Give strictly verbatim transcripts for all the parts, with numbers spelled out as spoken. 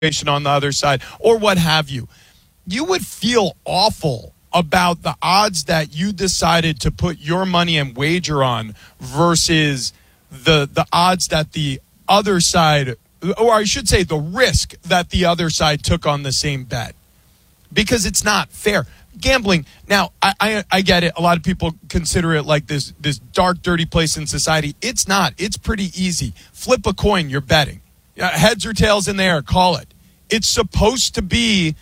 on the other side or what have you, you would feel awful about the odds that you decided to put your money and wager on versus the the odds that the other side, or I should say the risk that the other side took on the same bet, because it's not fair. Gambling, now, I, I I get it. A lot of people consider it like this this dark, dirty place in society. It's not. It's pretty easy. Flip a coin, you're betting. Uh, heads or tails in the air, call it. It's supposed to be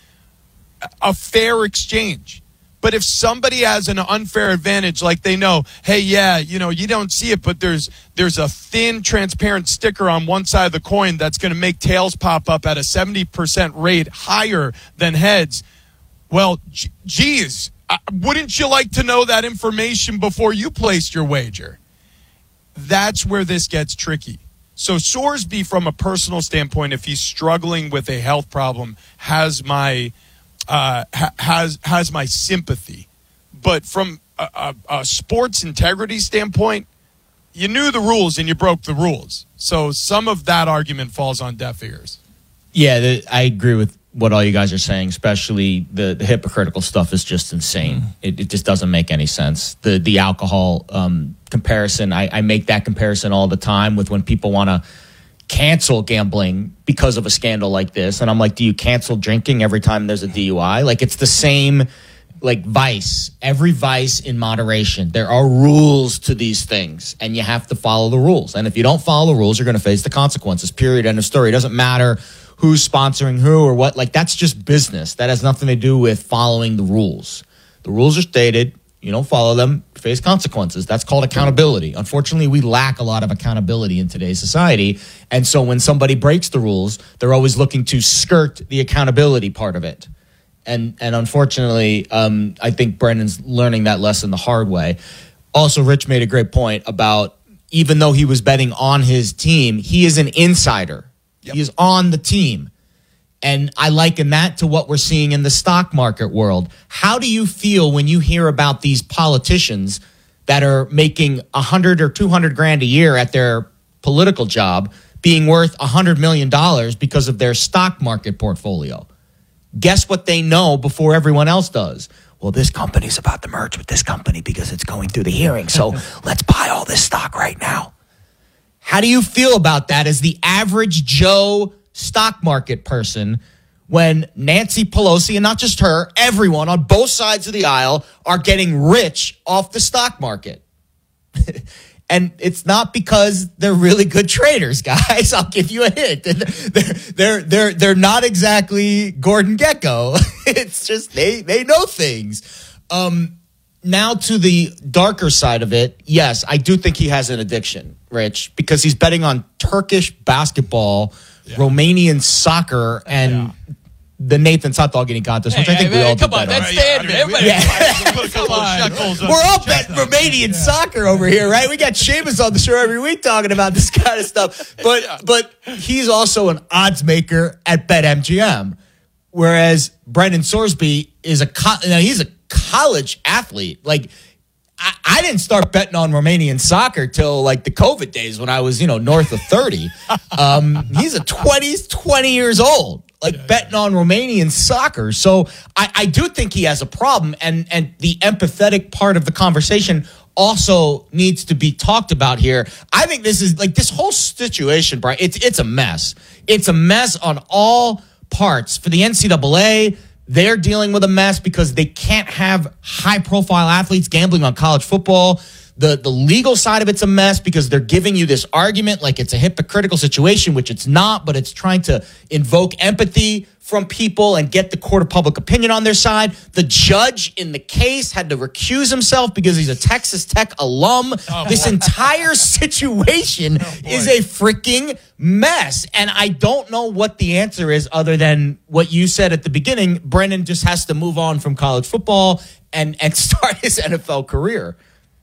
a fair exchange. But if somebody has an unfair advantage, like they know, hey, yeah, you know, you don't see it, but there's there's a thin, transparent sticker on one side of the coin that's going to make tails pop up at a seventy percent rate higher than heads. Well, geez, wouldn't you like to know that information before you placed your wager? That's where this gets tricky. So Sorsby, from a personal standpoint, if he's struggling with a health problem, has my uh, ha- has has my sympathy. But from a, a, a sports integrity standpoint, you knew the rules and you broke the rules. So some of that argument falls on deaf ears. Yeah, the, I agree with what all you guys are saying, especially the, the hypocritical stuff is just insane. Mm. It, it just doesn't make any sense. The the alcohol um, comparison, I, I make that comparison all the time with when people want to cancel gambling because of a scandal like this. And I'm like, do you cancel drinking every time there's a D U I? Like, it's the same, like, vice. Every vice in moderation. There are rules to these things, and you have to follow the rules. And if you don't follow the rules, you're going to face the consequences, period, end of story. It doesn't matter who's sponsoring who or what. Like, that's just business. That has nothing to do with following the rules. The rules are stated. You don't follow them, face consequences. That's called accountability. Unfortunately, we lack a lot of accountability in today's society. And so when somebody breaks the rules, they're always looking to skirt the accountability part of it. And and unfortunately, um, I think Brendan's learning that lesson the hard way. Also, Rich made a great point about, even though he was betting on his team, he is an insider. Yep. He is on the team. And I liken that to what we're seeing in the stock market world. How do you feel when you hear about these politicians that are making one hundred or two hundred grand a year at their political job being worth one hundred million dollars because of their stock market portfolio? Guess what they know before everyone else does? Well, this company's about to merge with this company because it's going through the hearing. So let's buy all this stock right now. How do you feel about that as the average Joe stock market person when Nancy Pelosi, and not just her, everyone on both sides of the aisle are getting rich off the stock market? And it's not because they're really good traders, guys. I'll give you a hint. They're they're they're, they're not exactly Gordon Gekko. It's just they they know things. Um, now to the darker side of it, yes, I do think he has an addiction, Rich, because he's betting on Turkish basketball, yeah. Romanian soccer, and yeah. the Nathan's hot dog eating contest, which hey, I think hey, we man, all come do on, better. that's standard. Yeah, Everybody, yeah. put a couple of shekels We're all betting Romanian yeah. soccer over here, right? We got Seamus on the show every week talking about this kind of stuff. But yeah. but he's also an odds maker at BetMGM, whereas Brendan Sorsby is a co- now he's a college athlete. Like, I, I didn't start betting on Romanian soccer till like the COVID days when I was, you know, north of thirty. Um, he's a twenty, twenty years old. Like yeah, betting yeah. on Romanian soccer. So I, I do think he has a problem, and, and the empathetic part of the conversation also needs to be talked about here. I think this is like this whole situation, Brian, it's it's a mess. It's a mess on all parts. For the N C double A, they're dealing with a mess because they can't have high-profile athletes gambling on college football. The the legal side of it's a mess because they're giving you this argument like it's a hypocritical situation, which it's not, but it's trying to invoke empathy from people and get the court of public opinion on their side. The judge in the case had to recuse himself because he's a Texas Tech alum. Oh, this boy. entire situation oh, is a freaking mess. And I don't know what the answer is other than what you said at the beginning. Brendan just has to move on from college football and, and start his N F L career.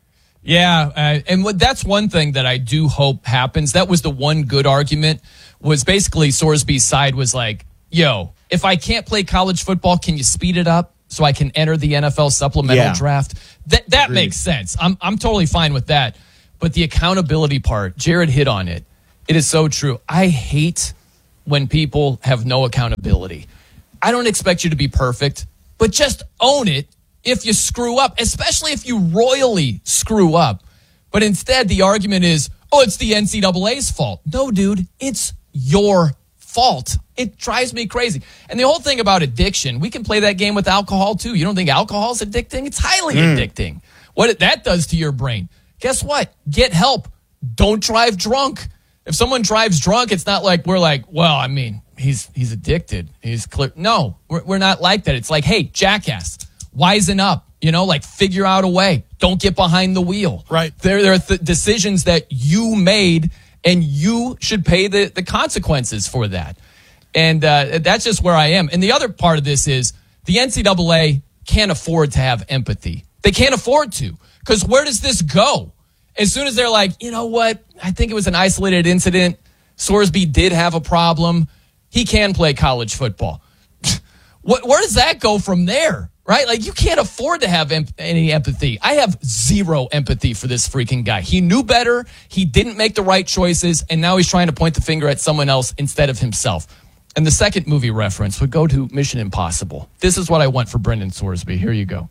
Yeah, uh, and what, that's one thing that I do hope happens. That was the one good argument, was basically Sorsby's side was like, yo, if I can't play college football, can you speed it up so I can enter the N F L supplemental yeah. draft? That that Agreed. makes sense. I'm I'm totally fine with that. But the accountability part, Jared hit on it. It is so true. I hate when people have no accountability. I don't expect you to be perfect, but just own it if you screw up, especially if you royally screw up. But instead, the argument is, oh, it's the N C double A's fault. No, dude, it's your fault. It drives me crazy. And the whole thing about addiction, we can play that game with alcohol too. You don't think alcohol is addicting? It's highly mm. addicting. What it, that does to your brain. Guess what? Get help. Don't drive drunk. If someone drives drunk, it's not like we're like, well, I mean, he's he's addicted. He's clear. No, we're, we're not like that. It's like, hey, jackass, wisen up. You know, like figure out a way. Don't get behind the wheel. Right. There, there are th- decisions that you made, and you should pay the, the consequences for that. And uh, that's just where I am. And the other part of this is the N C double A can't afford to have empathy. They can't afford to, because where does this go? As soon as they're like, you know what? I think it was an isolated incident. Sorsby did have a problem. He can play college football. what, where does that go from there? Right? Like, you can't afford to have em- any empathy. I have zero empathy for this freaking guy. He knew better. He didn't make the right choices. And now he's trying to point the finger at someone else instead of himself. And the second movie reference would go to Mission Impossible. This is what I want for Brendan Sorsby. Here you go.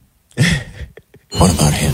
What about him?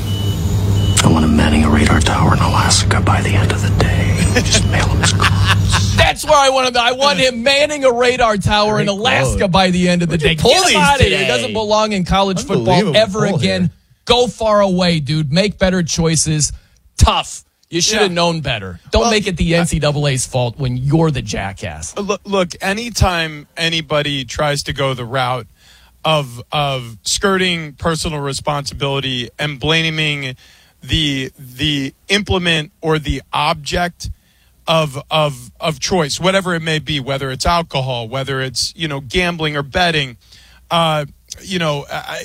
I want him manning a radar tower in Alaska by the end of the day. Just mail him his clothes. That's where I want him. I want him manning a radar tower Great in Alaska quote. by the end of the Where'd day. Get him out of here. He doesn't belong in college football ever again. Here. Go far away, dude. Make better choices. Tough. You should have yeah. known better. Don't well, make it the N C double A's fault when you're the jackass. Look, look, anytime anybody tries to go the route of of skirting personal responsibility and blaming the the implement or the object of of of choice, whatever it may be, whether it's alcohol, whether it's, you know, gambling or betting, uh, you know, I,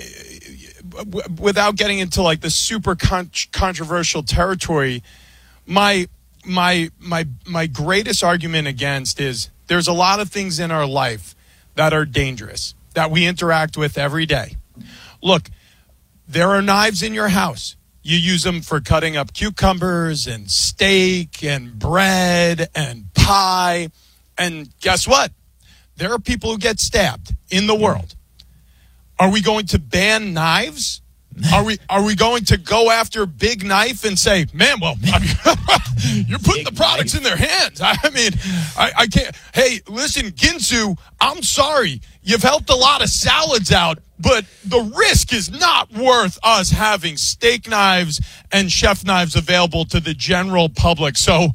w- without getting into like the super con- controversial territory, my my my my greatest argument against is there's a lot of things in our life that are dangerous that we interact with every day. Look, there are knives in your house. You use them for cutting up cucumbers and steak and bread and pie. And guess what? There are people who get stabbed in the world. Are we going to ban knives? Are we are we going to go after Big Knife and say, man, well, I mean, you're putting Big the products knife. in their hands. I mean, I, I can't. Hey, listen, Ginsu, I'm sorry. You've helped a lot of salads out, but the risk is not worth us having steak knives and chef knives available to the general public. So,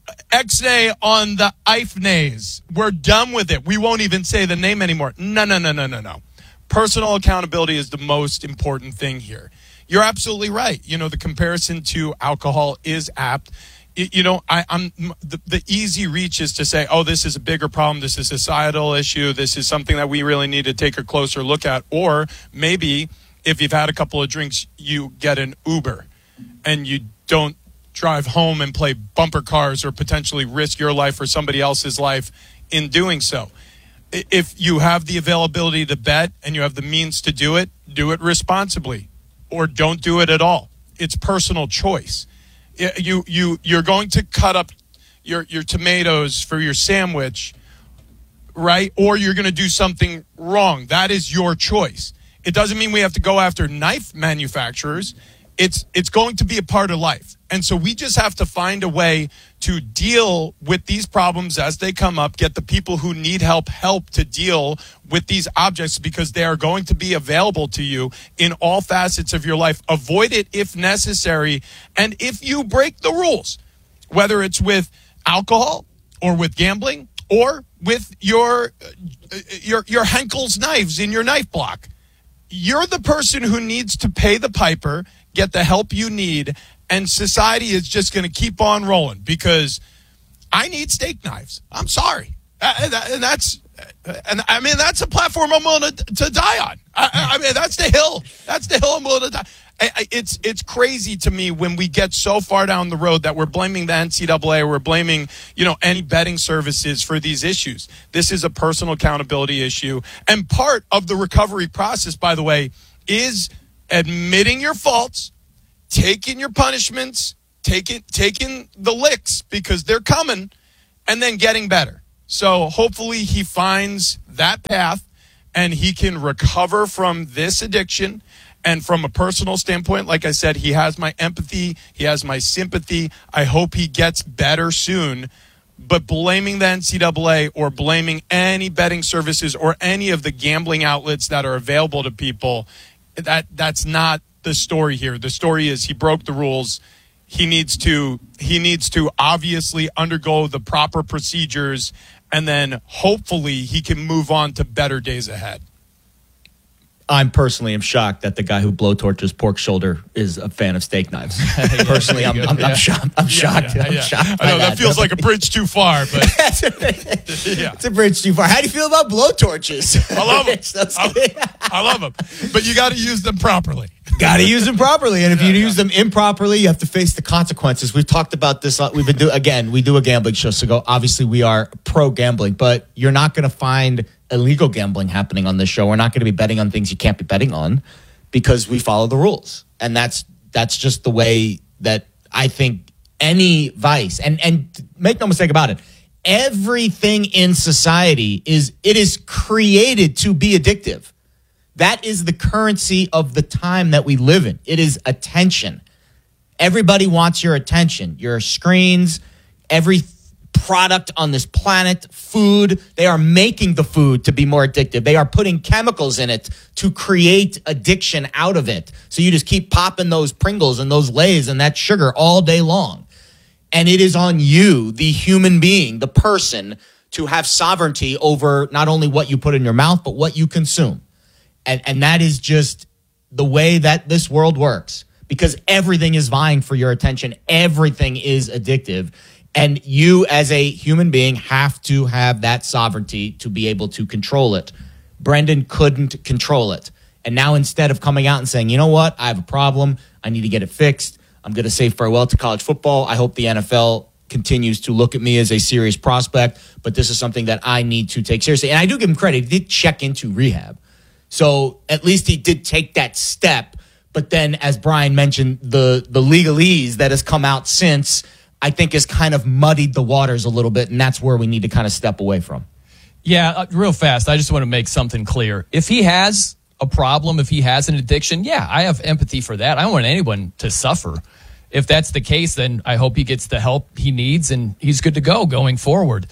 X-nay on the Ifnays. We're done with it. We won't even say the name anymore. No, no, no, no, no, no. Personal accountability is the most important thing here. You're absolutely right. You know, the comparison to alcohol is apt. It, you know, I, I'm the, the easy reach is to say, oh, this is a bigger problem. This is a societal issue. This is something that we really need to take a closer look at. Or maybe if you've had a couple of drinks, you get an Uber and you don't drive home and play bumper cars or potentially risk your life or somebody else's life in doing so. If you have the availability to bet and you have the means to do it, do it responsibly or don't do it at all. It's personal choice. You, you, you're going to cut up your, your tomatoes for your sandwich, right? Or you're going to do something wrong. That is your choice. It doesn't mean we have to go after knife manufacturers. It's, it's going to be a part of life. And so we just have to find a way to deal with these problems as they come up, get the people who need help help to deal with these objects because they are going to be available to you in all facets of your life. Avoid it if necessary. And if you break the rules, whether it's with alcohol or with gambling or with your your your Henkel's knives in your knife block, you're the person who needs to pay the piper, get the help you need, and society is just going to keep on rolling because I need steak knives. I'm sorry. And that's, and I mean, that's a platform I'm willing to, to die on. I, I mean, that's the hill. That's the hill I'm willing to die. It's, it's crazy to me when we get so far down the road that we're blaming the N C double A or we're blaming, you know, any betting services for these issues. This is a personal accountability issue. And part of the recovery process, by the way, is admitting your faults, taking your punishments, taking taking the licks because they're coming, and then getting better. So hopefully he finds that path and he can recover from this addiction. And from a personal standpoint, like I said, he has my empathy. He has my sympathy. I hope he gets better soon. But blaming the N C double A or blaming any betting services or any of the gambling outlets that are available to people, that that's not the story here. The story is he broke the rules. He needs to he needs to obviously undergo the proper procedures, and then hopefully he can move on to better days ahead. I'm personally am shocked that the guy who blowtorches pork shoulder is a fan of steak knives. yeah, personally, I'm, I'm, yeah. I'm shocked. I'm Yeah, shocked. yeah, I'm yeah. shocked. I know by that feels like a bridge too far, but yeah. It's a bridge too far. How do you feel about blowtorches? I love them. That's I, good. I love them, but you got to use them properly. Got to use them properly, and if Yeah, you yeah. use them improperly, you have to face the consequences. We've talked about this. We've been doing again. We do a gambling show, so go. Obviously, we are pro gambling, but you're not going to find illegal gambling happening on this show. We're not going to be betting on things you can't be betting on because we follow the rules, and that's that's just the way that I think any vice. And and make no mistake about it, everything in society is it is created to be addictive. That is the currency of the time that we live in. It is attention. Everybody wants your attention. Your screens, every product on this planet, food, they are making the food to be more addictive. They are putting chemicals in it to create addiction out of it. So you just keep popping those Pringles and those Lay's and that sugar all day long. And it is on you, the human being, the person, to have sovereignty over not only what you put in your mouth, but what you consume. And and that is just the way that this world works, because everything is vying for your attention. Everything is addictive. And you as a human being have to have that sovereignty to be able to control it. Brendan couldn't control it. And now instead of coming out and saying, you know what, I have a problem, I need to get it fixed, I'm going to say farewell to college football. I hope the N F L continues to look at me as a serious prospect, but this is something that I need to take seriously. And I do give him credit. He did check into rehab. So at least he did take that step. But then, as Brian mentioned, the the legalese that has come out since, I think, has kind of muddied the waters a little bit, and that's where we need to kind of step away from. Yeah, uh, real fast, I just want to make something clear. If he has a problem, if he has an addiction, yeah, I have empathy for that. I don't want anyone to suffer. If that's the case, then I hope he gets the help he needs and he's good to go going forward.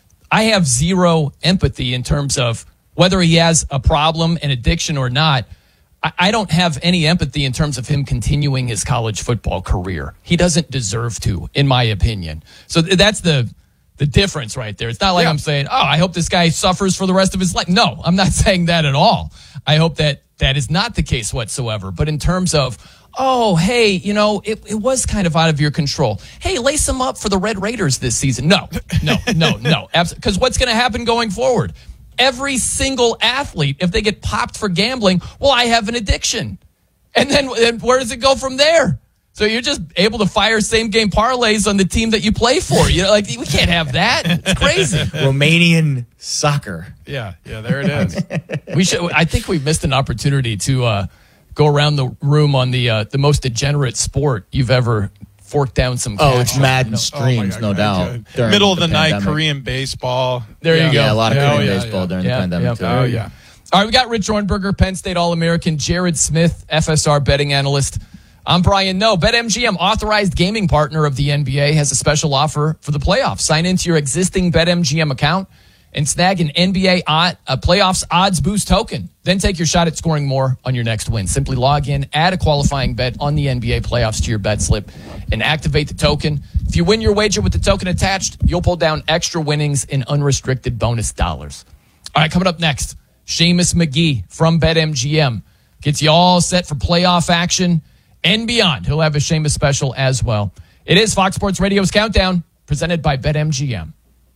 I have zero empathy in terms of whether he has a problem, an addiction or not. I, I don't have any empathy in terms of him continuing his college football career. He doesn't deserve to, in my opinion. So th- that's the the difference right there. It's not like Yeah. I'm saying, oh, I hope this guy suffers for the rest of his life. No, I'm not saying that at all. I hope that that is not the case whatsoever. But in terms of, oh, hey, you know, it, it was kind of out of your control. Hey, lace him up for the Red Raiders this season. No, no, no, no. Because what's going to happen going forward? Every single athlete, if they get popped for gambling, well, I have an addiction. And then and where does it go from there? So you're just able to fire same-game parlays on the team that you play for. You know, like, we can't have that. It's crazy. Romanian soccer. Yeah, yeah, there it is. We should. I think we've missed an opportunity to uh, go around the room on the uh, the most degenerate sport you've ever forked down some cash. Oh, it's on. Madden No. streams, Oh my no God. doubt. during Middle of the, night, pandemic. Korean baseball. There you yeah. go. Yeah, a lot of Yeah, Korean oh, yeah, baseball yeah. during Yeah, the pandemic, yeah. too. Oh, yeah. All right, we got Rich Ornberger, Penn State All-American, Jared Smith, F S R betting analyst. I'm Brian Noe. BetMGM, authorized gaming partner of the N B A, has a special offer for the playoffs. Sign into your existing BetMGM account and snag an N B A odd, a playoffs odds boost token. Then take your shot at scoring more on your next win. Simply log in, add a qualifying bet on the N B A playoffs to your bet slip, and activate the token. If you win your wager with the token attached, you'll pull down extra winnings in unrestricted bonus dollars. All right, coming up next, Seamus McGee from BetMGM gets you all set for playoff action and beyond. He'll have a Seamus special as well. It is Fox Sports Radio's Countdown, presented by BetMGM.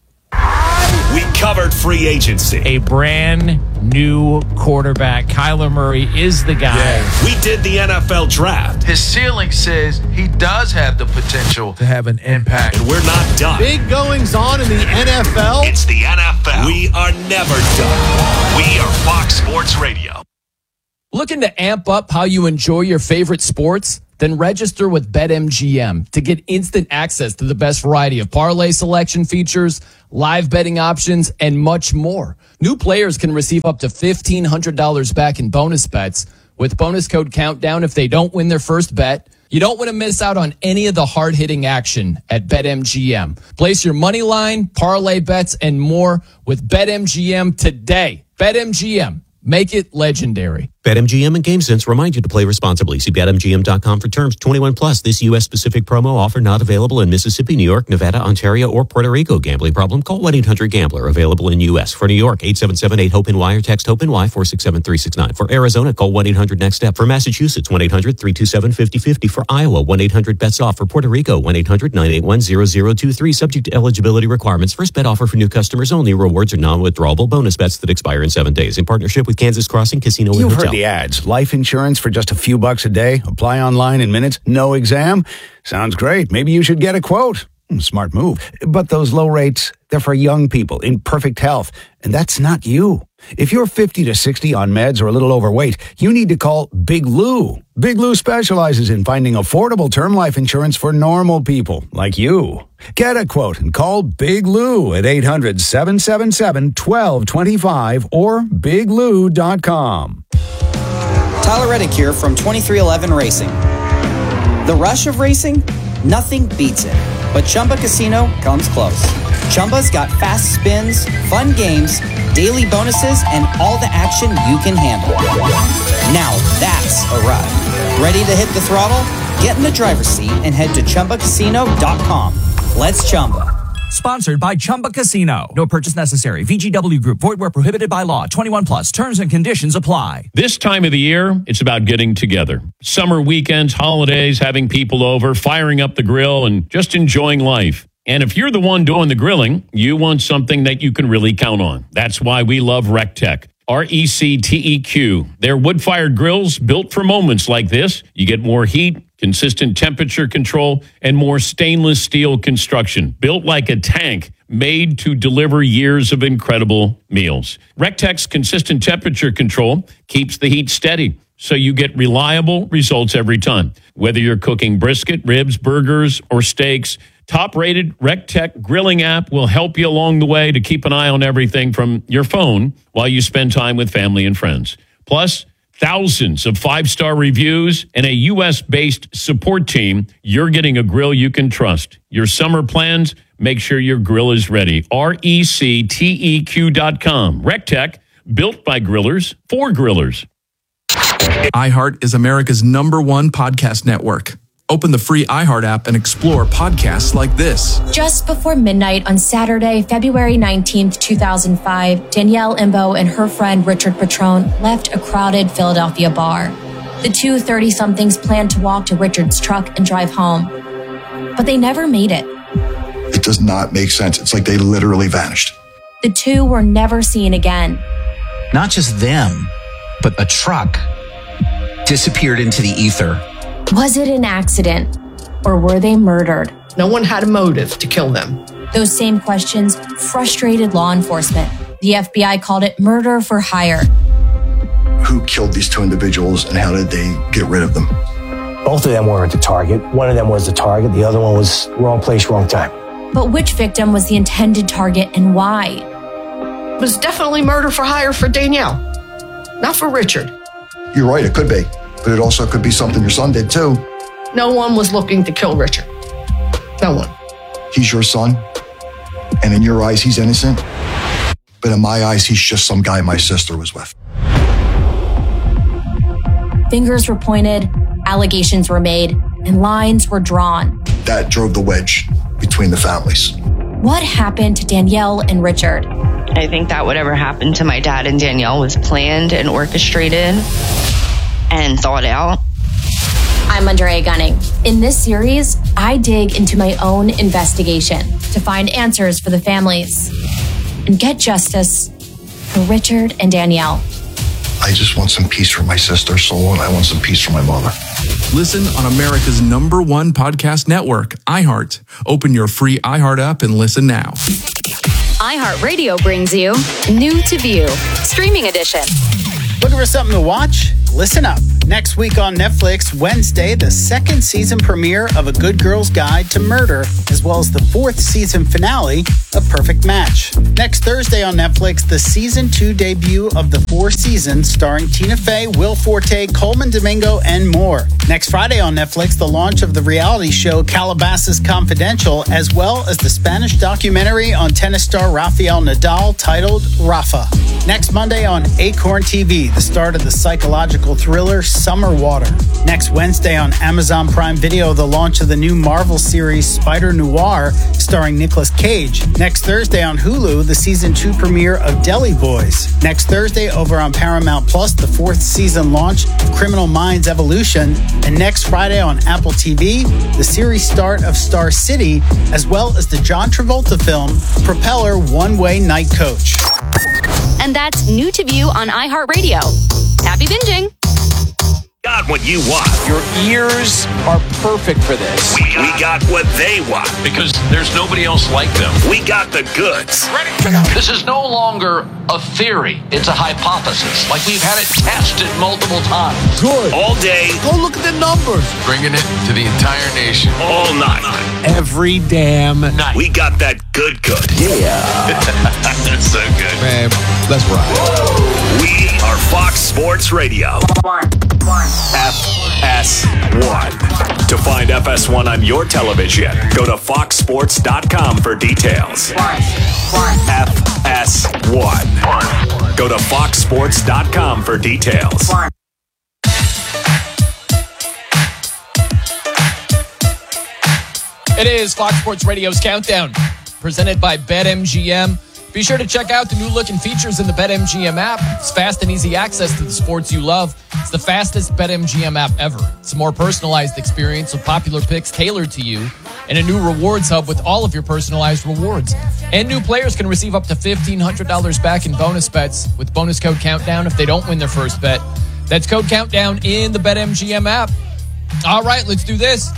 We covered free agency. A brand new quarterback. Kyler Murray is the guy. We did the N F L draft. His ceiling says he does have the potential to have an impact. And we're not done. Big goings on in the N F L. It's the N F L. We are never done. We are Fox Sports Radio. Looking to amp up how you enjoy your favorite sports? Then register with BetMGM to get instant access to the best variety of parlay selection features, live betting options, and much more. New players can receive up to fifteen hundred dollars back in bonus bets with bonus code Countdown if they don't win their first bet. You don't want to miss out on any of the hard-hitting action at BetMGM. Place your money line, parlay bets, and more with BetMGM today. BetMGM. Make it legendary. BetMGM and GameSense remind you to play responsibly. See Bet M G M dot com for terms. twenty-one plus. This U S-specific promo offer not available in Mississippi, New York, Nevada, Ontario, or Puerto Rico. Gambling problem? Call one eight hundred gambler. Available in U S. For New York, eight seven seven eight hope N Y or text HOPE-NY four six seven three six nine. For Arizona, call one eight hundred next step. For Massachusetts, one eight hundred three two seven five zero five zero. For Iowa, one eight hundred bets off. For Puerto Rico, one eight hundred nine eight one zero zero two three. Subject to eligibility requirements. First bet offer for new customers only. Rewards are non-withdrawable bonus bets that expire in seven days. In partnership with Kansas Crossing Casino and You've Hotel. heard the ads. Life insurance for just a few bucks a day. Apply online in minutes. No exam. Sounds great. Maybe you should get a quote. Smart move. But those low rates, they're for young people in perfect health. And that's not you. If you're fifty to sixty on meds or a little overweight, you need to call Big Lou. Big Lou specializes in finding affordable term life insurance for normal people like you. Get a quote and call Big Lou at eight hundred seven seven seven one two two five or big lou dot com. Tyler Reddick here from twenty-three eleven Racing. The rush of racing? Nothing beats it. But Chumba Casino comes close. Chumba's got fast spins, fun games, daily bonuses, and all the action you can handle. Now that's a ride. Ready to hit the throttle? Get in the driver's seat and head to chumba casino dot com. Let's Chumba. Sponsored by Chumba Casino. No purchase necessary. V G W Group. Void where prohibited by law. twenty-one plus. Terms and conditions apply. This time of the year, it's about getting together. Summer weekends, holidays, having people over, firing up the grill, and just enjoying life. And if you're the one doing the grilling, you want something that you can really count on. That's why we love RecTech. R E C T E Q. They're wood-fired grills built for moments like this. You get more heat, consistent temperature control, and more stainless steel construction. Built like a tank, made to deliver years of incredible meals. RecTech's consistent temperature control keeps the heat steady, so you get reliable results every time. Whether you're cooking brisket, ribs, burgers, or steaks, top-rated RecTech grilling app will help you along the way to keep an eye on everything from your phone while you spend time with family and friends. Plus, thousands of five-star reviews and a U S-based support team. You're getting a grill you can trust. Your summer plans, make sure your grill is ready. R E C T E Q dot com. RecTech, built by grillers for grillers. iHeart is America's number one podcast network. Open the free iHeart app and explore podcasts like this. Just before midnight on Saturday, February nineteenth, two thousand five, Danielle Imbo and her friend Richard Patrone left a crowded Philadelphia bar. The two thirty-somethings planned to walk to Richard's truck and drive home, but they never made it. It does not make sense. It's like they literally vanished. The two were never seen again. Not just them, but a truck disappeared into the ether. Was it an accident, or were they murdered? No one had a motive to kill them. Those same questions frustrated law enforcement. The F B I called it murder for hire. Who killed these two individuals and how did they get rid of them? Both of them weren't the target. One of them was the target. The other one was wrong place, wrong time. But which victim was the intended target and why? It was definitely murder for hire for Danielle, not for Richard. You're right, it could be. But it also could be something your son did too. No one was looking to kill Richard. No one. He's your son, and in your eyes, he's innocent. But in my eyes, he's just some guy my sister was with. Fingers were pointed, allegations were made, and lines were drawn. That drove the wedge between the families. What happened to Danielle and Richard? I think that whatever happened to my dad and Danielle was planned and orchestrated and thought out. I'm Andrea Gunning. In this series, I dig into my own investigation to find answers for the families and get justice for Richard and Danielle. I just want some peace for my sister's soul, and I want some peace for my mother. Listen on America's number one podcast network, iHeart. Open your free iHeart app and listen now. iHeartRadio brings you New to View, Streaming Edition. Looking for something to watch? Listen up. Next week on Netflix, Wednesday, the second season premiere of A Good Girl's Guide to Murder, as well as the fourth season finale of Perfect Match. Next Thursday on Netflix, the season two debut of the four seasons starring Tina Fey, Will Forte, Coleman Domingo, and more. Next Friday on Netflix, the launch of the reality show Calabasas Confidential, as well as the Spanish documentary on tennis star Rafael Nadal titled Rafa. Next Monday on Acorn T V, the start of the psychological thriller Summer Water. Next Wednesday on Amazon Prime Video, the launch of the new Marvel series Spider Noir starring Nicolas Cage. Next Thursday on Hulu, the season two premiere of Deli Boys. Next Thursday over on Paramount Plus, the fourth season launch of Criminal Minds Evolution. And next Friday on Apple T V, the series start of Star City, as well as the John Travolta film Propeller One-Way Night Coach. And that's new to view on iHeartRadio. Happy binging. Got what you want. Your ears are perfect for this. We got, we got what they want. Because there's nobody else like them. We got the goods. Ready to go. This is no longer a theory. It's a hypothesis. Like we've had it tested multiple times. Good. All day. Go look at the numbers. Bringing it to the entire nation. All night. Every damn night. We got that good good. Yeah. That's so good. Man, let's ride. We are Fox Sports Radio. One. One. F S one. To find F S one on your television, go to fox sports dot com for details. One. One. F S one. Go to fox sports dot com for details. One. It is Fox Sports Radio's Countdown, presented by BetMGM. Be sure to check out the new look and features in the BetMGM app. It's fast and easy access to the sports you love. It's the fastest BetMGM app ever. It's a more personalized experience with popular picks tailored to you and a new rewards hub with all of your personalized rewards. And new players can receive up to fifteen hundred dollars back in bonus bets with bonus code Countdown if they don't win their first bet. That's code Countdown in the BetMGM app. All right, let's do this.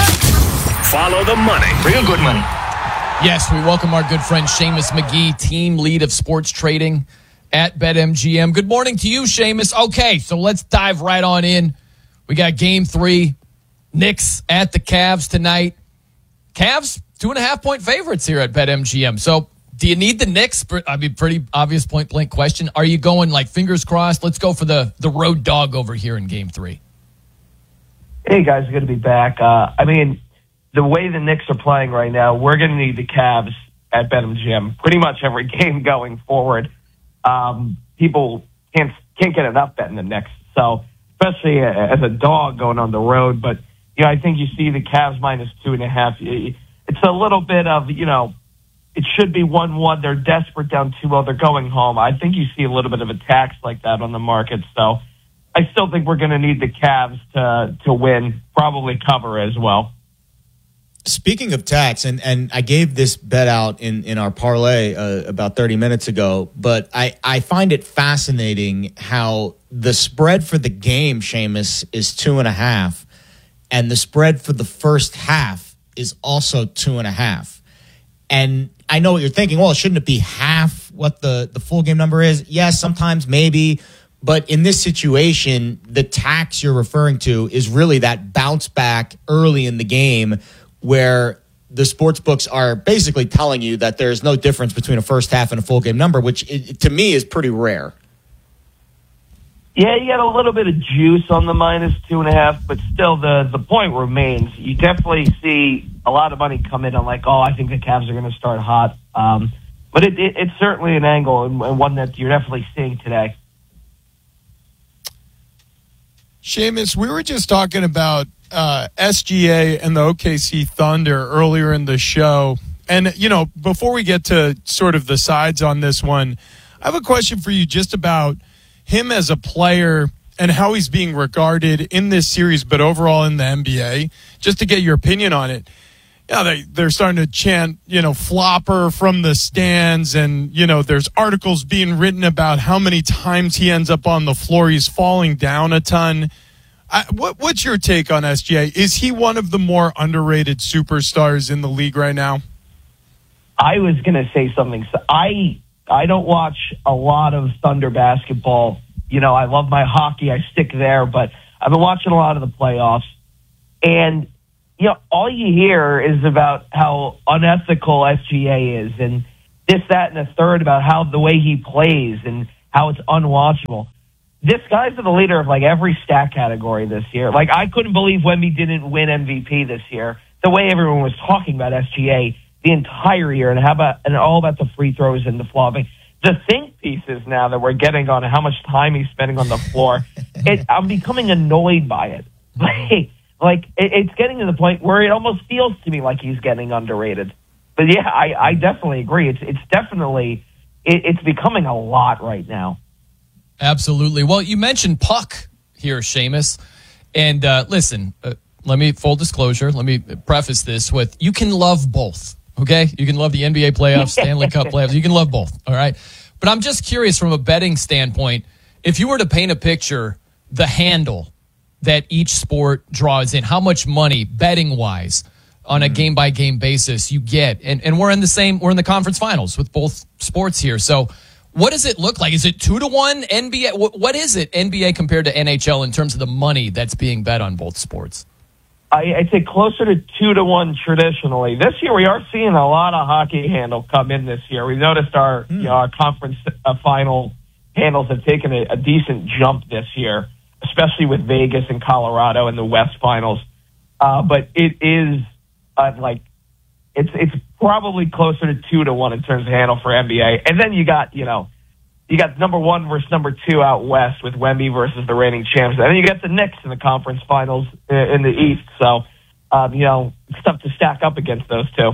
Follow the money. Real good money. Yes, we welcome our good friend Seamus McGee, team lead of sports trading at BetMGM. Good morning to you, Seamus. Okay, so let's dive right on in. We got game three, Knicks at the Cavs tonight. Cavs, two and a half point favorites here at BetMGM. So do you need the Knicks? I mean, pretty obvious point blank question. Are you going like fingers crossed? Let's go for the, the road dog over here in game three. Hey, guys, good to be back. Uh, I mean, the way the Knicks are playing right now, we're going to need the Cavs at BetMGM pretty much every game going forward. Um, people can't can't get enough betting the Knicks, so especially as a dog going on the road. But you know, I think you see the Cavs minus two and a half. It's a little bit of, you know, it should be one one. They're desperate down two oh. They're going home. I think you see a little bit of a tax like that on the market. So I still think we're going to need the Cavs to to win, probably cover as well. Speaking of tax, and, and I gave this bet out in, in our parlay uh, about thirty minutes ago, but I, I find it fascinating how the spread for the game, Seamus, is two and a half, and the spread for the first half is also two and a half. And I know what you're thinking, well, shouldn't it be half what the, the full game number is? Yes, sometimes maybe, but in this situation, the tax you're referring to is really that bounce back early in the game where the sports books are basically telling you that there's no difference between a first half and a full game number, which it, to me is pretty rare. Yeah, you got a little bit of juice on the minus two and a half, but still the, the point remains. You definitely see a lot of money come in on like, oh, I think the Cavs are going to start hot. Um, but it, it, it's certainly an angle and, and one that you're definitely seeing today. Seamus, we were just talking about uh, S G A and the O K C Thunder earlier in the show. And, you know, before we get to sort of the sides on this one, I have a question for you just about him as a player and how he's being regarded in this series, but overall in the N B A, just to get your opinion on it. Yeah, they, they're starting to chant, you know, flopper from the stands, and, you know, there's articles being written about how many times he ends up on the floor. He's falling down a ton. I, what, what's your take on S G A? Is he one of the more underrated superstars in the league right now? I was going to say something. So I I don't watch a lot of Thunder basketball. You know, I love my hockey. I stick there, but I've been watching a lot of the playoffs, and you know, all you hear is about how unethical S G A is, and this, that, and a third about how the way he plays and how it's unwatchable. This guy's the leader of like every stat category this year. Like, I couldn't believe Wemby didn't win M V P this year. The way everyone was talking about S G A the entire year, and how about and all about the free throws and the flopping. The think pieces now that we're getting on how much time he's spending on the floor, it, I'm becoming annoyed by it. Like, like it, it's getting to the point where it almost feels to me like he's getting underrated. But yeah, I, I definitely agree. It's it's definitely it, it's becoming a lot right now. Absolutely. Well, you mentioned puck here, Seamus, and uh, listen. Uh, let me full disclosure. Let me preface this with: you can love both. Okay, you can love the N B A playoffs, Stanley Cup playoffs. You can love both. All right, but I'm just curious from a betting standpoint, if you were to paint a picture, the handle that each sport draws in, how much money betting wise on a game by game basis you get, and and we're in the same, we're in the conference finals with both sports here. So, what does it look like? Is it two to one N B A? What, what is it N B A compared to N H L in terms of the money that's being bet on both sports? I, I'd say closer to two to one traditionally. This year, we are seeing a lot of hockey handle come in this year. We've noticed our mm. you know, our conference uh, final handles have taken a, a decent jump this year, especially with Vegas and Colorado in the West finals. Uh, but it is uh, like it's it's probably closer to two to one in terms of handle for N B A. And then you got you know. You got number one versus number two out west with Wemby versus the reigning champs. And then you get the Knicks in the conference finals in the East. So, um, you know, it's tough to stack up against those two.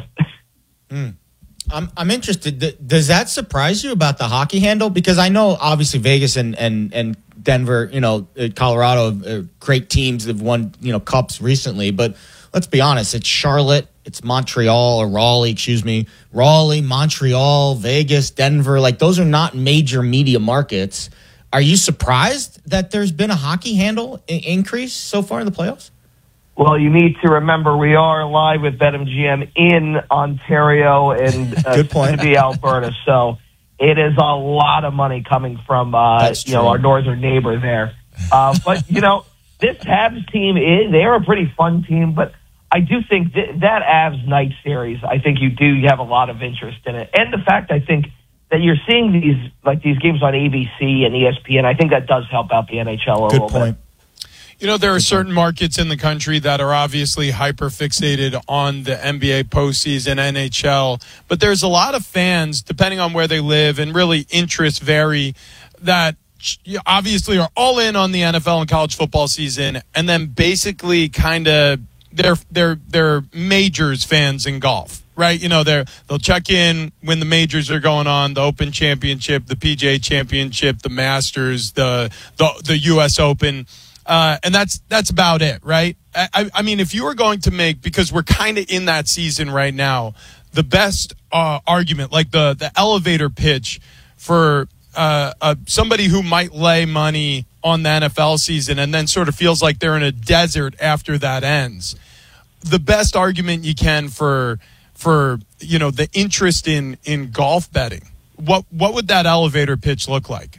mm. I'm I'm interested. Does that surprise you about the hockey handle? Because I know obviously Vegas and, and, and Denver, you know, Colorado, uh, great teams that have won, you know, cups recently. But let's be honest, it's Charlotte. It's Montreal or Raleigh, excuse me. Raleigh, Montreal, Vegas, Denver. Like, those are not major media markets. Are you surprised that there's been a hockey handle I- increase so far in the playoffs? Well, you need to remember we are live with BetMGM in Ontario and uh, Good point. to be Alberta. So it is a lot of money coming from uh, you know, our northern neighbor there. Uh, but, you know, this Habs team, is they're a pretty fun team, but I do think th- that Avs night series, I think you do you have a lot of interest in it. And the fact, I think, that you're seeing these like these games on A B C and E S P N, I think that does help out the N H L a Good little point. bit. You know, there are certain markets in the country that are obviously hyper-fixated on the N B A postseason, N H L, but there's a lot of fans, depending on where they live, and really interests vary, that obviously are all in on the N F L and college football season, and then basically kind of They're they're they're majors fans in golf, right? You know, they're they'll check in when the majors are going on, the Open Championship, the P G A Championship, the Masters, the the, the U S Open, uh, and that's that's about it, right? I, I mean, if you were going to make, because we're kind of in that season right now, the best uh, argument, like the the elevator pitch for uh, uh, somebody who might lay money on the N F L season and then sort of feels like they're in a desert after that ends. The best argument you can for for you know the interest in in golf betting. What what would that elevator pitch look like?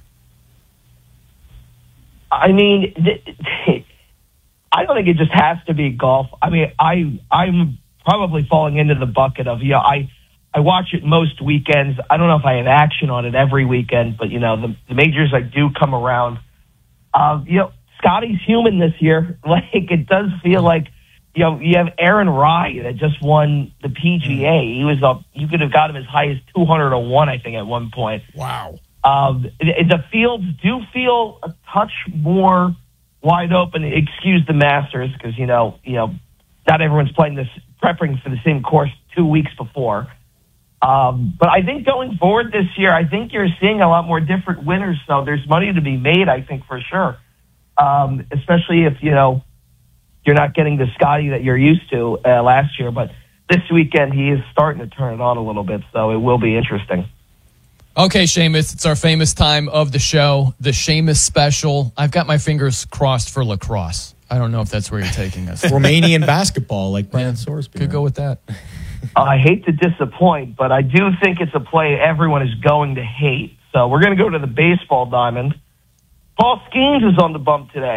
I mean, th- I don't think it just has to be golf. I mean, I I'm probably falling into the bucket of, you know, I I watch it most weekends. I don't know if I have action on it every weekend, but you know, the, the majors like do come around. Uh, you know, Scotty's human this year. Like, it does feel like, you know, you have Aaron Rai that just won the P G A. He was up. You could have got him as high as two hundred to one, I think, at one point. Wow. Um, the fields do feel a touch more wide open. Excuse the Masters, because you know, you know, not everyone's playing this, prepping for the same course two weeks before. Um, but I think going forward this year, I think you're seeing a lot more different winners. So there's money to be made, I think, for sure. Um, especially if, you know, you're not getting the Scotty that you're used to uh, last year. But this weekend, he is starting to turn it on a little bit, so it will be interesting. Okay, Seamus, it's our famous time of the show, the Seamus special. I've got my fingers crossed for lacrosse. I don't know if that's where you're taking us. Romanian basketball, like Brandon Sorsby. Could go with that. I hate to disappoint, but I do think it's a play everyone is going to hate. So we're going to go to the baseball diamond. Paul Skeens is on the bump today.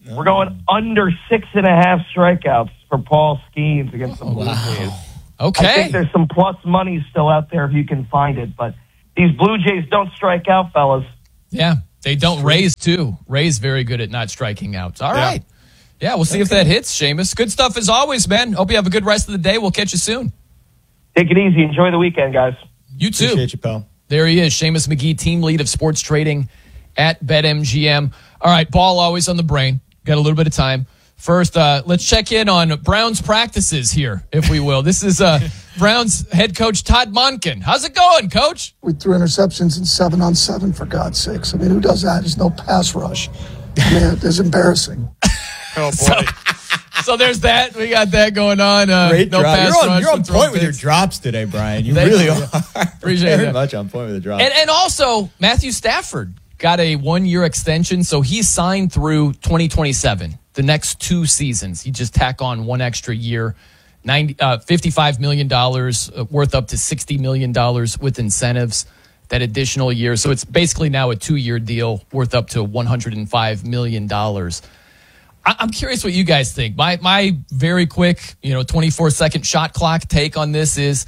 We're going under six and a half strikeouts for Paul Skeens against the Blue Jays. Okay. I think there's some plus money still out there if you can find it, but these Blue Jays don't strike out, fellas. Yeah, they don't. Rays, too. Rays very good at not striking out. All right. Yeah, we'll see okay. if that hits, Seamus. Good stuff as always, man. Hope you have a good rest of the day. We'll catch you soon. Take it easy. Enjoy the weekend, guys. You too. Appreciate you, pal. There he is, Seamus McGee, team lead of sports trading at BetMGM. All right, ball always on the brain. Got a little bit of time. First, uh, let's check in on Browns practices here, if we will. This is uh, Browns head coach Todd Monken. How's it going, Coach? With three interceptions and seven on seven, for God's sakes. I mean, who does that? There's no pass rush. I mean, it's embarrassing. Oh, boy. So, so there's that. We got that going on. Uh, Great no drop. pass You're on, rush you're on point with your picks. drops today, Brian. You Thank really you. are. Appreciate Very that. much on point with the drops. And, and also, Matthew Stafford got a one-year extension, so he's signed through twenty twenty-seven, the next two seasons. He just tack on one extra year, ninety, uh, fifty-five million dollars, uh, worth up to sixty million dollars with incentives that additional year. So it's basically now a two-year deal worth up to one hundred five million dollars. I- I'm curious what you guys think. My, my very quick, you know, twenty-four second shot clock take on this is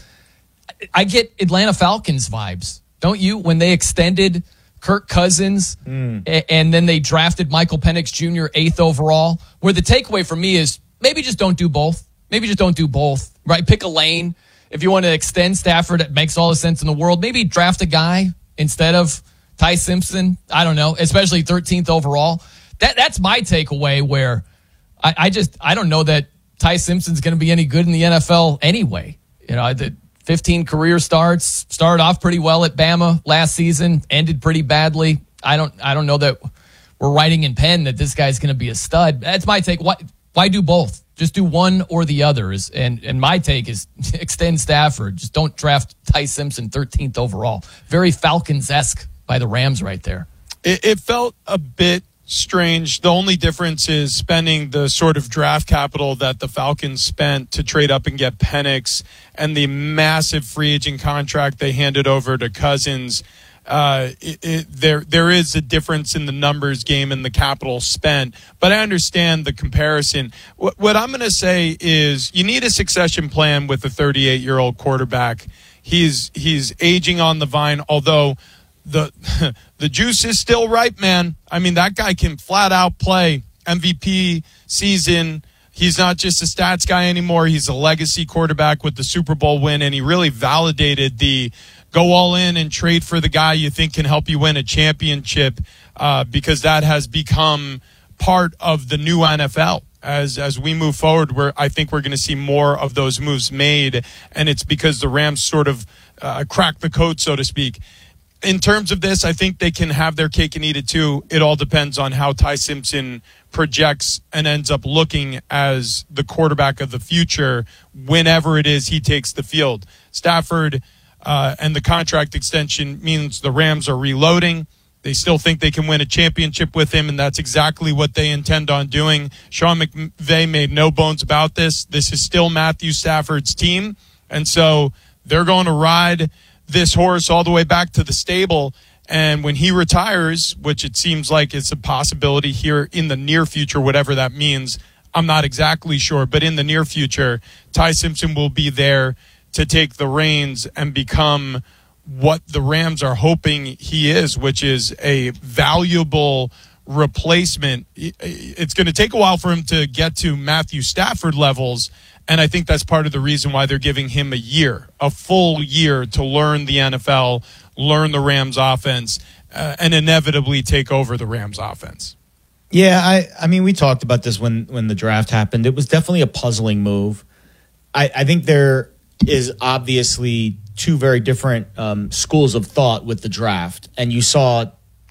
I get Atlanta Falcons vibes, don't you? When they extended Kirk Cousins, mm. a- and then they drafted Michael Penix Junior eighth overall, where the takeaway for me is maybe just don't do both. Maybe just don't do both, right? Pick a lane. If you want to extend Stafford, it makes all the sense in the world. Maybe draft a guy instead of Ty Simpson. I don't know, especially thirteenth overall. That That's my takeaway, where I, I just, I don't know that Ty Simpson's going to be any good in the N F L anyway. You know, the fifteen career starts, started off pretty well at Bama last season, ended pretty badly. I don't I don't know that we're writing in pen that this guy's going to be a stud. That's my take. Why why do both? Just do one or the other. Is and and my take is extend Stafford. Just don't draft Ty Simpson thirteenth overall. Very Falcons-esque by the Rams right there. It, it felt a bit strange. The only difference is spending the sort of draft capital that the Falcons spent to trade up and get Penix and the massive free agent contract they handed over to Cousins. Uh, it, it, there, there is a difference in the numbers game and the capital spent, but I understand the comparison. What, what I'm going to say is you need a succession plan with a thirty-eight year old quarterback. He's, he's aging on the vine, although the, the juice is still ripe, man. I mean, that guy can flat out play M V P season. He's not just a stats guy anymore. He's a legacy quarterback with the Super Bowl win, and he really validated the go all in and trade for the guy you think can help you win a championship, uh, because that has become part of the new N F L. As as we move forward, where I think we're going to see more of those moves made, and it's because the Rams sort of uh, cracked the code, so to speak. In terms of this, I think they can have their cake and eat it too. It all depends on how Ty Simpson projects and ends up looking as the quarterback of the future whenever it is he takes the field. Stafford uh, and the contract extension means the Rams are reloading. They still think they can win a championship with him, and that's exactly what they intend on doing. Sean McVay made no bones about this. This is still Matthew Stafford's team, and so they're going to ride this horse all the way back to the stable. And when he retires, which it seems like it's a possibility here in the near future, whatever that means, I'm not exactly sure. But in the near future, Ty Simpson will be there to take the reins and become what the Rams are hoping he is, which is a valuable replacement. It's going to take a while for him to get to Matthew Stafford levels, and I think that's part of the reason why they're giving him a year, a full year to learn the N F L, learn the Rams offense, uh, and inevitably take over the Rams offense. Yeah, I, I mean, we talked about this when, when the draft happened. It was definitely a puzzling move. I, I think there is obviously two very different um, schools of thought with the draft, and you saw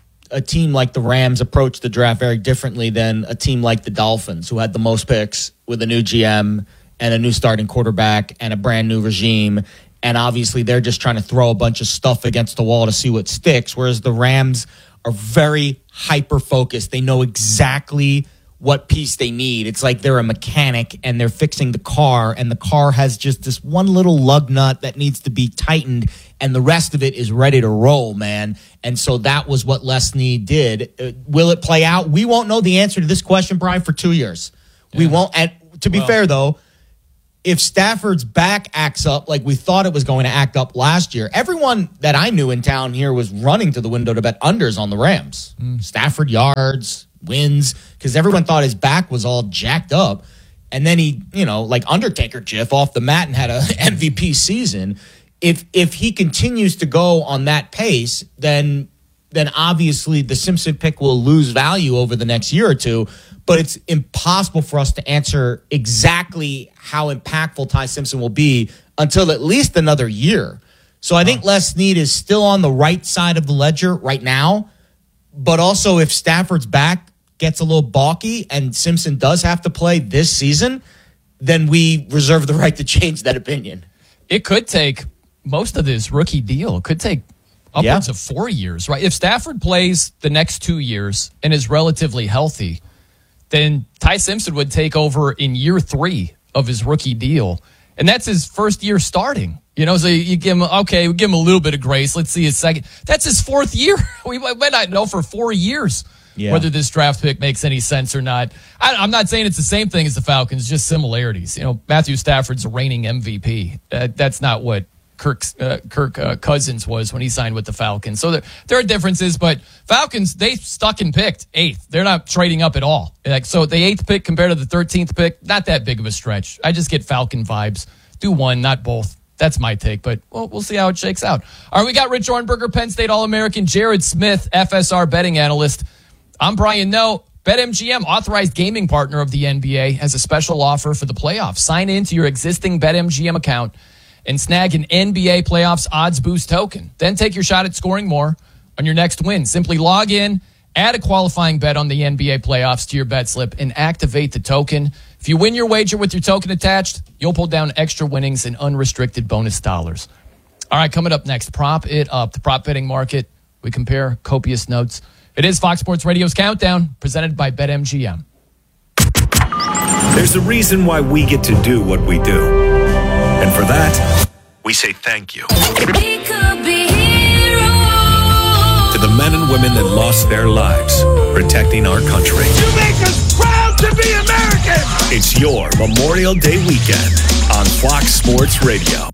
a team like the Rams approach the draft very differently than a team like the Dolphins, who had the most picks with a new G M and a new starting quarterback and a brand new regime. And obviously they're just trying to throw a bunch of stuff against the wall to see what sticks, whereas the Rams are very hyper-focused. They know exactly what piece they need. It's like they're a mechanic and they're fixing the car, and the car has just this one little lug nut that needs to be tightened, and the rest of it is ready to roll, man. And so that was what Les Snead did. Uh, will it play out? We won't know the answer to this question, Brian, for two years. Yeah. We won't. And to be well, fair, though, if Stafford's back acts up like we thought it was going to act up last year, everyone that I knew in town here was running to the window to bet unders on the Rams. Mm. Stafford yards, wins, because everyone thought his back was all jacked up. And then he, you know, like Undertaker Jiff off the mat and had a M V P season. If if he continues to go on that pace, then then obviously the Simpson pick will lose value over the next year or two. But it's impossible for us to answer exactly how impactful Ty Simpson will be until at least another year. So I think Les Snead is still on the right side of the ledger right now. But also if Stafford's back gets a little balky and Simpson does have to play this season, then we reserve the right to change that opinion. It could take most of this rookie deal. It could take upwards yeah. of four years, right? If Stafford plays the next two years and is relatively healthy, then Ty Simpson would take over in year three of his rookie deal. And that's his first year starting. You know, so you give him, okay, we give him a little bit of grace. Let's see his second. That's his fourth year. We might not know for four years yeah. whether this draft pick makes any sense or not. I, I'm not saying it's the same thing as the Falcons, just similarities. You know, Matthew Stafford's a reigning M V P. Uh, that's not what Kirk, uh, Kirk uh, Cousins was when he signed with the Falcons. So there, there are differences, but Falcons, they stuck and picked eighth. They're not trading up at all. Like, so the eighth pick compared to the thirteenth pick, not that big of a stretch. I just get Falcon vibes. Do one, not both. That's my take, but well, we'll see how it shakes out. All right, we got Rich Ornberger, Penn State All-American, Jared Smith, F S R betting analyst. I'm Brian Noe. BetMGM, authorized gaming partner of the N B A, has a special offer for the playoffs. Sign in to your existing BetMGM account and snag an N B A Playoffs Odds Boost token. Then take your shot at scoring more on your next win. Simply log in, add a qualifying bet on the N B A Playoffs to your bet slip, and activate the token. If you win your wager with your token attached, you'll pull down extra winnings and unrestricted bonus dollars. All right, coming up next, Prop It Up, the prop betting market. We compare copious notes. It is Fox Sports Radio's Countdown, presented by BetMGM. There's a reason why we get to do what we do. And for that, we say thank you. We could be heroes. To the men and women that lost their lives protecting our country. You make us proud to be American. It's your Memorial Day weekend on Fox Sports Radio.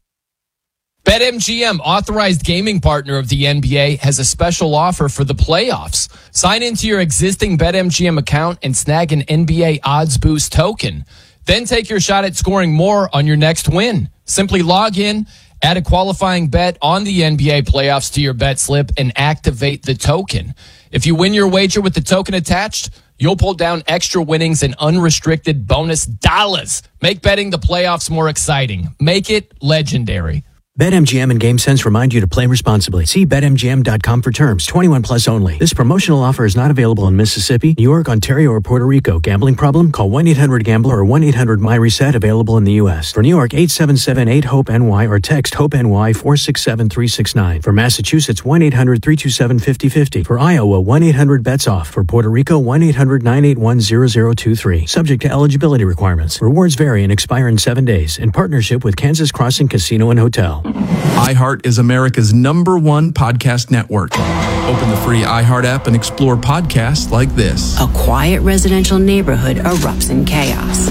BetMGM, authorized gaming partner of the N B A, has a special offer for the playoffs. Sign into your existing BetMGM account and snag an N B A Odds Boost token. Then take your shot at scoring more on your next win. Simply log in, add a qualifying bet on the N B A playoffs to your bet slip, and activate the token. If you win your wager with the token attached, you'll pull down extra winnings and unrestricted bonus dollars. Make betting the playoffs more exciting. Make it legendary. BetMGM and GameSense remind you to play responsibly. See Bet M G M dot com for terms. twenty-one plus only. This promotional offer is not available in Mississippi, New York, Ontario, or Puerto Rico. Gambling problem? Call one eight hundred gambler or one eight hundred my reset, available in the U S. For New York, eight seven seven eight hope N Y or text HOPE-NY four six seven three six nine. For Massachusetts, one eight hundred three two seven five zero five zero. For Iowa, one eight hundred bets off. For Puerto Rico, one eight hundred nine eight one zero zero two three. Subject to eligibility requirements. Rewards vary and expire in seven days. In partnership with Kansas Crossing Casino and Hotel. iHeart is America's number one podcast network. Open the free iHeart app and explore podcasts like this. A quiet residential neighborhood erupts in chaos.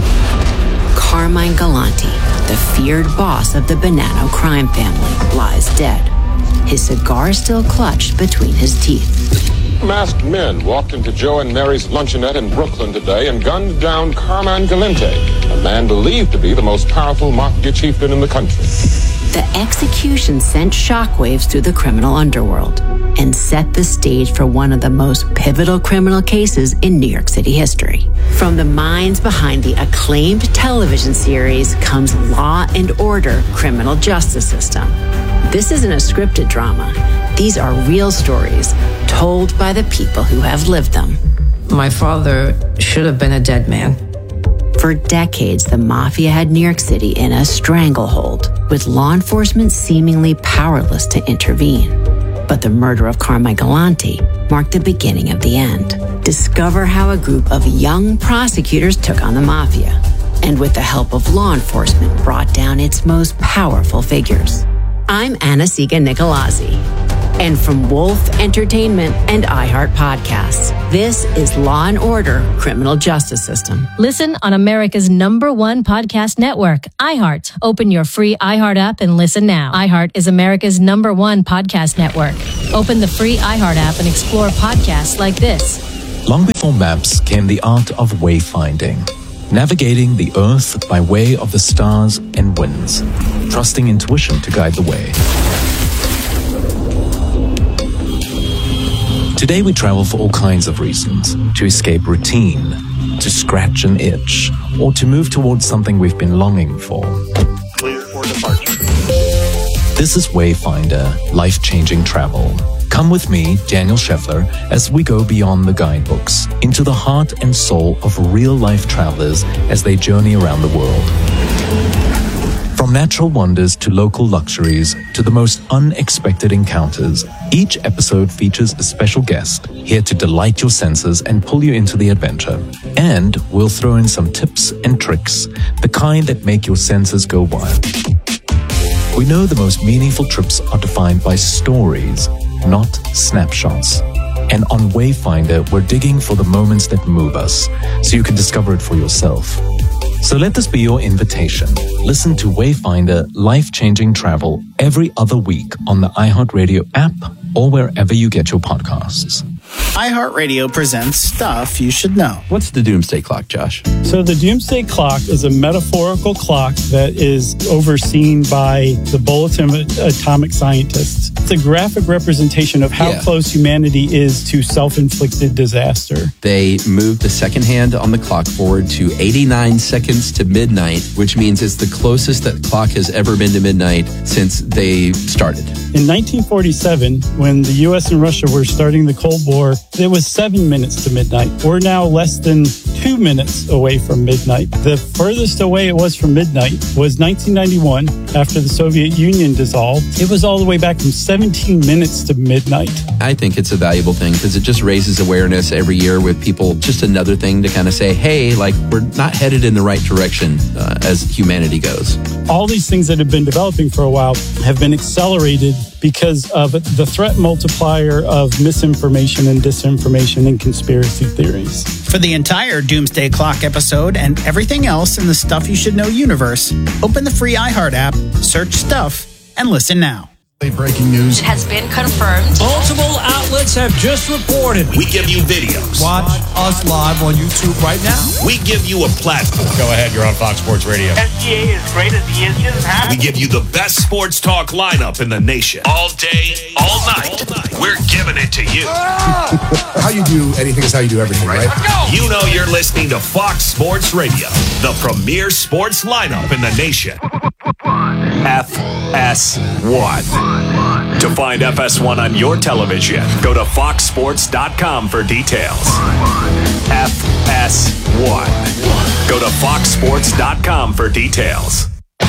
Carmine Galante, the feared boss of the Bonanno crime family, lies dead. His cigar still clutched between his teeth. Masked men walked into Joe and Mary's luncheonette in Brooklyn today and gunned down Carmine Galante, a man believed to be the most powerful mafia chieftain in the country. The execution sent shockwaves through the criminal underworld and set the stage for one of the most pivotal criminal cases in New York City history. From the minds behind the acclaimed television series comes Law and Order: Criminal Justice System. This isn't a scripted drama. These are real stories told by the people who have lived them. My father should have been a dead man. For decades, the mafia had New York City in a stranglehold, with law enforcement seemingly powerless to intervene. But the murder of Carmine Galante marked the beginning of the end. Discover how a group of young prosecutors took on the mafia, and with the help of law enforcement, brought down its most powerful figures. I'm Anna Siga Nicolazzi. And from Wolf Entertainment and iHeart Podcasts, this is Law and Order: Criminal Justice System. Listen on America's number one podcast network, iHeart. Open your free iHeart app and listen now. iHeart is America's number one podcast network. Open the free iHeart app and explore podcasts like this. Long before maps came the art of wayfinding, navigating the earth by way of the stars and winds, trusting intuition to guide the way. Today we travel for all kinds of reasons: to escape routine, to scratch an itch, or to move towards something we've been longing for. Clear for departure. This is Wayfinder, life-changing travel. Come with me, Daniel Scheffler, as we go beyond the guidebooks, into the heart and soul of real-life travelers as they journey around the world. From natural wonders to local luxuries to the most unexpected encounters, each episode features a special guest here to delight your senses and pull you into the adventure. And we'll throw in some tips and tricks, the kind that make your senses go wild. We know the most meaningful trips are defined by stories, not snapshots. And on Wayfinder, we're digging for the moments that move us, so you can discover it for yourself. So let this be your invitation. Listen to Wayfinder Life-Changing Travel every other week on the iHeartRadio app or wherever you get your podcasts. iHeartRadio presents Stuff You Should Know. What's the Doomsday Clock, Josh? So the Doomsday Clock is a metaphorical clock that is overseen by the Bulletin of Atomic Scientists. It's a graphic representation of how Yeah. close humanity is to self-inflicted disaster. They moved the second hand on the clock forward to eighty-nine seconds to midnight, which means it's the closest that clock has ever been to midnight since they started. In nineteen forty-seven, when the U S and Russia were starting the Cold War, it was seven minutes to midnight. We're now less than two minutes away from midnight. The furthest away it was from midnight was nineteen ninety-one, after the Soviet Union dissolved. It was all the way back from seventeen minutes to midnight. I think it's a valuable thing because it just raises awareness every year with people. Just another thing to kind of say, hey, like we're not headed in the right direction uh, as humanity goes. All these things that have been developing for a while have been accelerated because of the threat multiplier of misinformation and disinformation and conspiracy theories. For the entire Doomsday Clock episode and everything else in the Stuff You Should Know universe, open the free iHeart app, search Stuff, and listen now. Breaking news. It has been confirmed. Multiple outlets have just reported. We give you videos. Watch us live on YouTube right now. We give you a platform. Go ahead, you're on Fox Sports Radio. S G A is great as he is. Just happy. We give you the best sports talk lineup in the nation. All day, all night. We're giving it to you. How you do anything is how you do everything, right? Let's go. You know you're listening to Fox Sports Radio, the premier sports lineup in the nation. F S one. To find F S one on your television, go to fox sports dot com for details. F S one. Go to fox sports dot com for details.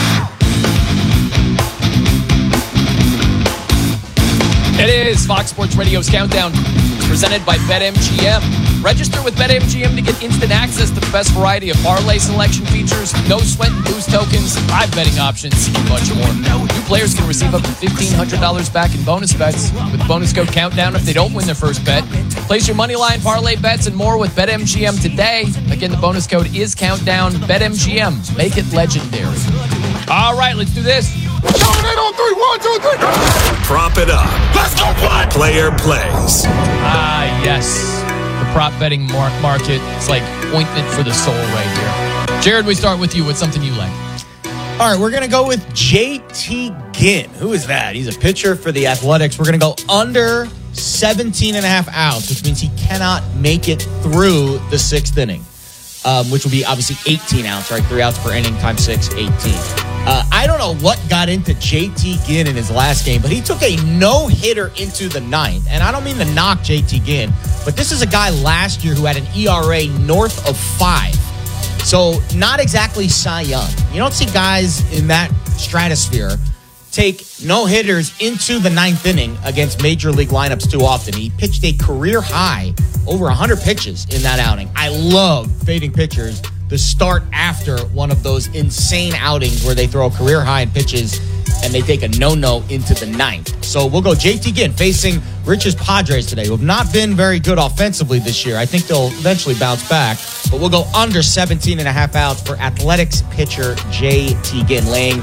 It is Fox Sports Radio's Countdown, presented by BetMGM. Register with BetMGM to get instant access to the best variety of parlay selection features, no sweat and boost tokens, live betting options, and much more. New players can receive up to fifteen hundred dollars back in bonus bets with bonus code Countdown if they don't win their first bet. Place your money line, parlay bets, and more with BetMGM today. Again, the bonus code is Countdown. BetMGM. Make it legendary. All right, let's do this. On three, one, two, three. Prop it up. Let's go, bud. Player plays. Ah, yes. The prop betting mar- market is like ointment for the soul right here. Jared, we start with you. What's something you like? All right, we're going to go with J T Ginn. Who is that? He's a pitcher for the Athletics. We're going to go under seventeen and a half outs, which means he cannot make it through the sixth inning, um, which will be obviously eighteen outs, right? Three outs per inning times six, eighteen. Uh, I don't know what got into J T Ginn in his last game, but he took a no-hitter into the ninth. And I don't mean to knock J T Ginn, but this is a guy last year who had an E R A north of five. So not exactly Cy Young. You don't see guys in that stratosphere take no-hitters into the ninth inning against major league lineups too often. He pitched a career high, over one hundred pitches in that outing. I love fading pitchers the start after one of those insane outings where they throw a career high in pitches and they take a no-no into the ninth. So we'll go J T Ginn facing Rich's Padres today, who have not been very good offensively this year. I think they'll eventually bounce back, but we'll go under seventeen and a half outs for Athletics pitcher J T Ginn, laying